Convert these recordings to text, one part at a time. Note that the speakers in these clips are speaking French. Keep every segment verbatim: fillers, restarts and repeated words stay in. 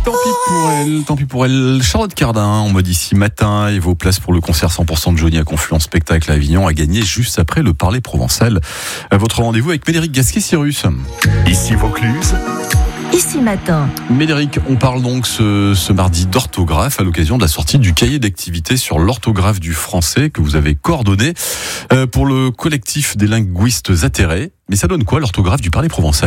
Tant pis pour elle, tant pis pour elle. Charlotte Cardin, en mode ici matin, et vos places pour le concert cent pour cent de Johnny à Confluence Spectacle à Avignon à gagner juste après le Parler Provençal. Votre rendez-vous avec Médéric Gasquet-Cyrus. Ici Vaucluse. Ici matin. Médéric, on parle donc ce, ce mardi d'orthographe à l'occasion de la sortie du cahier d'activité sur l'orthographe du français que vous avez coordonné euh, pour le collectif des linguistes atterrés. Mais ça donne quoi l'orthographe du Parler Provençal ?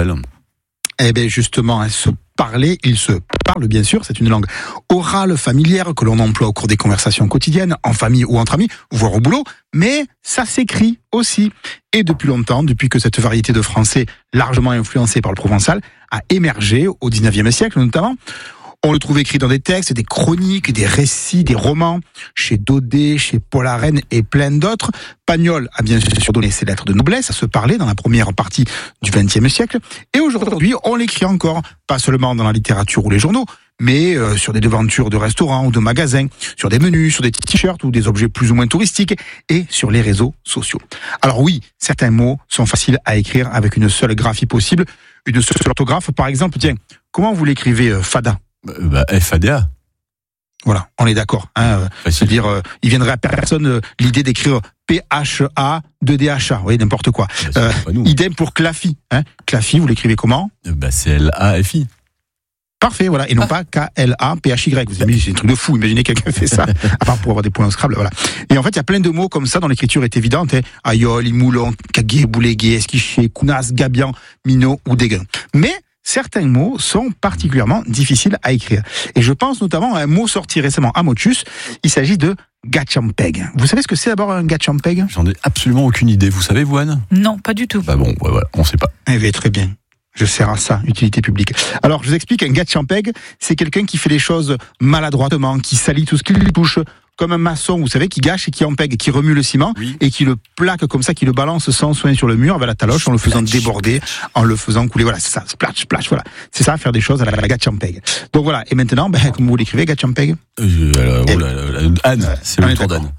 Eh bien justement, se parler, il se parle bien sûr, c'est une langue orale, familière, que l'on emploie au cours des conversations quotidiennes, en famille ou entre amis, voire au boulot, mais ça s'écrit aussi. Et depuis longtemps, depuis que cette variété de français, largement influencée par le provençal, a émergé au dix-neuvième siècle notamment, on le trouve écrit dans des textes, des chroniques, des récits, des romans, chez Daudet, chez Paul Arène et plein d'autres. Pagnol a bien sûr donné ses lettres de noblesse à se parler dans la première partie du vingtième siècle. Et aujourd'hui, on l'écrit encore, pas seulement dans la littérature ou les journaux, mais euh, sur des devantures de restaurants ou de magasins, sur des menus, sur des t-shirts ou des objets plus ou moins touristiques et sur les réseaux sociaux. Alors oui, certains mots sont faciles à écrire avec une seule graphie possible, une seule orthographe. Par exemple, tiens, comment vous l'écrivez, euh, Fada ? Bah, F A D A. Voilà, on est d'accord. Hein, c'est-à-dire, euh, il viendrait à personne euh, l'idée d'écrire P H A deux D H A, vous voyez, n'importe quoi. Bah, euh, idem pour Clafi. Hein. Clafi, vous l'écrivez comment ? Bah, c'est L A F I. Parfait, voilà, et non pas K L A P H Y. Vous imaginez, c'est un truc de fou, imaginez quelqu'un fait ça, à part pour avoir des points au Scrabble, voilà. Et en fait, il y a plein de mots comme ça dont l'écriture est évidente, hein. Aïol, Imoulon, Cagué, Boulégué, Esquiché, Kounas, Gabian, Minot ou Déguin. Mais certains mots sont particulièrement difficiles à écrire. Et je pense notamment à un mot sorti récemment à Motus. Il s'agit de Gatchampeg. Vous savez ce que c'est d'abord un Gatchampeg ? J'en ai absolument aucune idée. Vous savez, vous, Anne ? Non, pas du tout. Bah bon, ouais, ouais, on sait pas. Eh bien, très bien. Je sers à ça, utilité publique. Alors, je vous explique, un Gatchampeg, c'est quelqu'un qui fait les choses maladroitement, qui salit tout ce qui lui touche, comme un maçon, vous savez, qui gâche et qui empègue, qui remue le ciment, oui, et qui le plaque comme ça, qui le balance sans soin sur le mur avec la taloche, en le faisant déborder, en le faisant couler. Voilà, c'est ça, splash, splash, voilà. C'est ça, faire des choses à la, la Gatchampeg. Donc voilà, et maintenant, ben, comment vous l'écrivez, Gatchampeg ? euh, euh, oh là, là, là, Anne, c'est le tour d'Anne.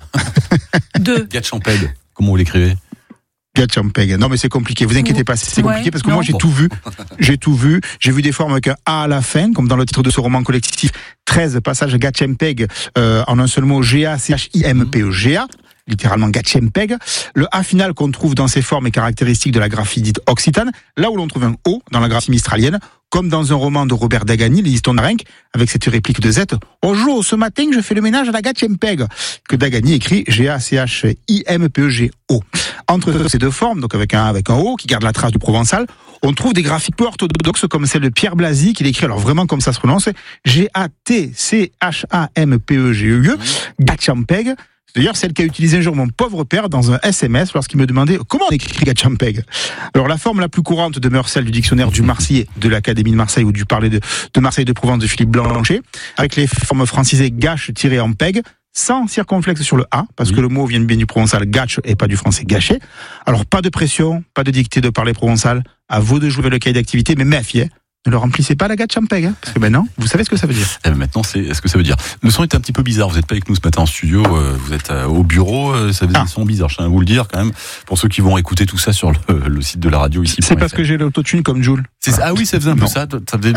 Deux. Gatchampeg, comment vous l'écrivez ? Gatchampeg. Non mais c'est compliqué, vous inquiétez pas, c'est compliqué ouais, parce que non. moi j'ai bon. tout vu, j'ai tout vu, j'ai vu des formes avec un A à la fin, comme dans le titre de ce roman collectif, treize passages Gatchampeg, euh, en un seul mot, G A C H I M P E G A, littéralement Gatchampeg. Le A final qu'on trouve dans ces formes est caractéristique de la graphie dite occitane, là où l'on trouve un O dans la graphie mistralienne, comme dans un roman de Robert Dagany, Les Histoires d'Arenc, avec cette réplique de Z, « Oh Jo, ce matin, je fais le ménage à la Gatchampeg », que Dagany écrit G A C H I M P E G O. Entre ces deux formes, donc avec un avec un O, qui garde la trace du provençal, on trouve des graphies peu orthodoxes comme celle de Pierre Blasi, qui l'écrit alors vraiment comme ça se prononce, G A T C H A M P E G E, Gatchampeg. D'ailleurs, celle qu'a utilisé un jour mon pauvre père dans un S M S lorsqu'il me demandait comment on écrit Gatchampeg. Alors, la forme la plus courante demeure celle du dictionnaire du Marseillais de l'Académie de Marseille ou du Parler de, de Marseille de Provence de Philippe Blanchet, avec les formes francisées gâche-en-peg, sans circonflexe sur le A, parce oui. que le mot vient bien du provençal gâche et pas du français gâché. Alors, pas de pression, pas de dictée de parler provençal, à vous de jouer le cahier d'activité, mais méfiez. Ne le remplissez pas la Gatchampeg, hein, parce que ben non, vous savez ce que ça veut dire. Eh ben maintenant, c'est ce que ça veut dire. Le son est un petit peu bizarre. Vous n'êtes pas avec nous ce matin en studio, euh, vous êtes euh, au bureau. Euh, ça faisait ah. un son bizarre. Je tiens à vous le dire quand même. Pour ceux qui vont écouter tout ça sur le, le site de la radio ici. C'est parce que j'ai l'autotune comme Joule. C'est ah oui, ça faisait un peu non. ça. Ça faisait.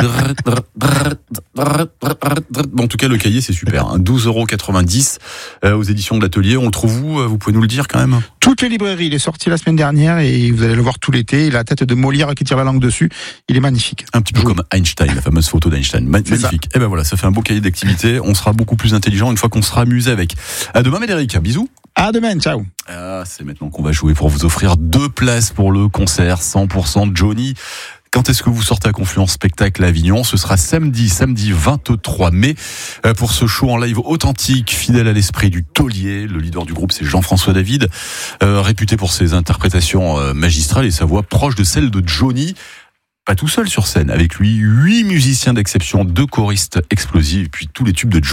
Bon, en tout cas, le cahier c'est super. Hein. douze euros quatre-vingt-dix euh, aux éditions de l'Atelier. On le trouve où ? Vous pouvez nous le dire quand même. Toutes les librairies. Il est sorti la semaine dernière et vous allez le voir tout l'été. Il a la tête de Molière qui tire la langue dessus. Il est magnifique. Un petit peu comme Einstein. La fameuse photo d'Einstein. Magnifique. Et ben voilà, ça fait un beau cahier d'activité. On sera beaucoup plus intelligent une fois qu'on sera amusé avec. À demain, Médéric. Bisous. À demain. Ciao. Ah, c'est maintenant qu'on va jouer pour vous offrir deux places pour le concert cent pour cent de Johnny. Quand est-ce que vous sortez à Confluence Spectacle à Avignon ? Ce sera samedi, samedi vingt-trois mai, pour ce show en live authentique, fidèle à l'esprit du taulier. Le leader du groupe, c'est Jean-François David, euh, réputé pour ses interprétations euh, magistrales et sa voix proche de celle de Johnny. Pas tout seul sur scène, avec lui, huit musiciens d'exception, deux choristes explosifs, et puis tous les tubes de Johnny.